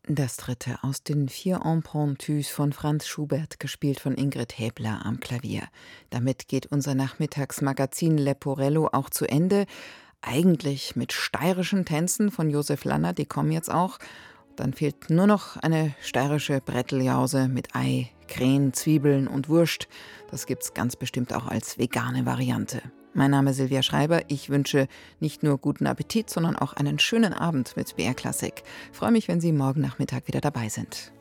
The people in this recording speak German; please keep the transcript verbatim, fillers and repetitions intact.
Das dritte aus den vier Impromptus von Franz Schubert, gespielt von Ingrid Häbler am Klavier. Damit geht unser Nachmittagsmagazin Leporello auch zu Ende. Eigentlich mit steirischen Tänzen von Josef Lanner, die kommen jetzt auch. Dann fehlt nur noch eine steirische Bretteljause mit Ei, Krähen, Zwiebeln und Wurst. Das gibt's ganz bestimmt auch als vegane Variante. Mein Name ist Silvia Schreiber. Ich wünsche nicht nur guten Appetit, sondern auch einen schönen Abend mit B R Klassik. Ich freue mich, wenn Sie morgen Nachmittag wieder dabei sind.